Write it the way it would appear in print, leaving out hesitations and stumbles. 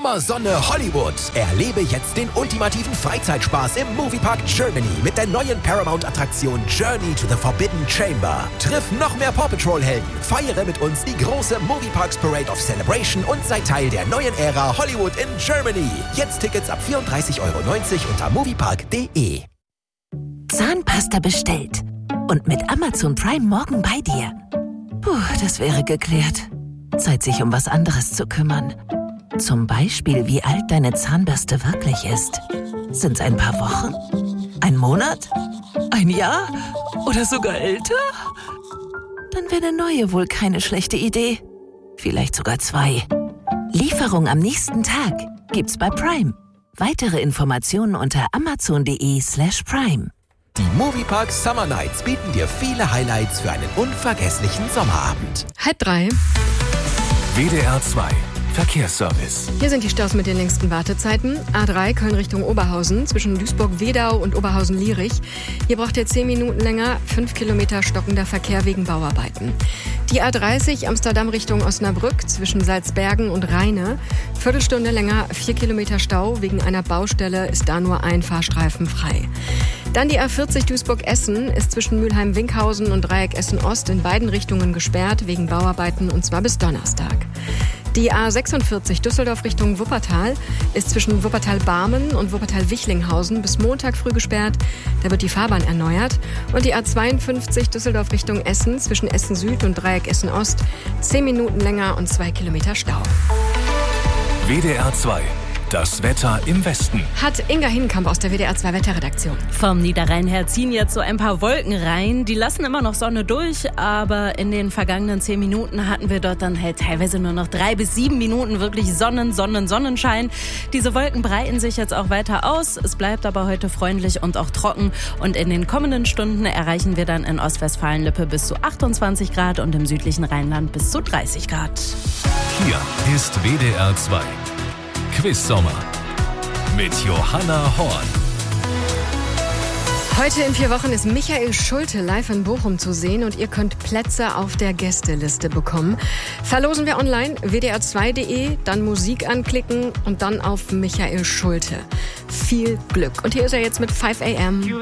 Sommersonne Hollywood. Erlebe jetzt den ultimativen Freizeitspaß im Moviepark Germany mit der neuen Paramount-Attraktion Journey to the Forbidden Chamber. Triff noch mehr Paw Patrol-Helden, feiere mit uns die große Movieparks Parade of Celebration und sei Teil der neuen Ära Hollywood in Germany. Jetzt Tickets ab 34,90 € unter moviepark.de. Zahnpasta bestellt und mit Amazon Prime morgen bei dir. Puh, das wäre geklärt. Zeit, sich um was anderes zu kümmern. Zum Beispiel, wie alt deine Zahnbürste wirklich ist. Sind's ein paar Wochen? Ein Monat? Ein Jahr? Oder sogar älter? Dann wäre eine neue wohl keine schlechte Idee. Vielleicht sogar 2. Lieferung am nächsten Tag gibt's bei Prime. Weitere Informationen unter amazon.de/prime. Die Moviepark Summer Nights bieten dir viele Highlights für einen unvergesslichen Sommerabend. 2:30. WDR 2 Verkehrsservice. Hier sind die Staus mit den längsten Wartezeiten. A3 Köln Richtung Oberhausen zwischen Duisburg-Wedau und Oberhausen-Lierich. Hier braucht ihr 10 Minuten länger, 5 Kilometer stockender Verkehr wegen Bauarbeiten. Die A30 Amsterdam Richtung Osnabrück zwischen Salzbergen und Rheine. Viertelstunde länger, 4 Kilometer Stau. Wegen einer Baustelle ist da nur ein Fahrstreifen frei. Dann die A40 Duisburg-Essen ist zwischen Mülheim-Winkhausen und Dreieck Essen-Ost in beiden Richtungen gesperrt wegen Bauarbeiten und zwar bis Donnerstag. Die A46 Düsseldorf Richtung Wuppertal ist zwischen Wuppertal-Barmen und Wuppertal-Wichlinghausen bis Montag früh gesperrt. Da wird die Fahrbahn erneuert. Und die A52 Düsseldorf Richtung Essen zwischen Essen Süd und Dreieck Essen Ost 10 Minuten länger und 2 Kilometer Stau. WDR 2 Das Wetter im Westen. Hat Inga Hinkamp aus der WDR 2 Wetterredaktion. Vom Niederrhein her ziehen jetzt so ein paar Wolken rein. Die lassen immer noch Sonne durch, aber in den vergangenen 10 Minuten hatten wir dort dann halt teilweise nur noch 3 bis 7 Minuten wirklich Sonnenschein. Diese Wolken breiten sich jetzt auch weiter aus. Es bleibt aber heute freundlich und auch trocken. Und in den kommenden Stunden erreichen wir dann in Ostwestfalen-Lippe bis zu 28 Grad und im südlichen Rheinland bis zu 30 Grad. Hier ist WDR 2 Quiz-Sommer mit Johanna Horn. Heute in 4 Wochen ist Michael Schulte live in Bochum zu sehen und ihr könnt Plätze auf der Gästeliste bekommen. Verlosen wir online, wdr2.de, dann Musik anklicken und dann auf Michael Schulte. Viel Glück. Und hier ist er jetzt mit 5 AM.